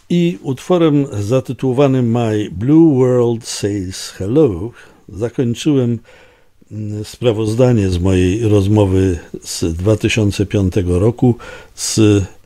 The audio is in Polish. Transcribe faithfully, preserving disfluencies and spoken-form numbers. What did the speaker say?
I utworem zatytułowanym My Blue World Says Hello zakończyłem sprawozdanie z mojej rozmowy z dwa tysiące piątego roku z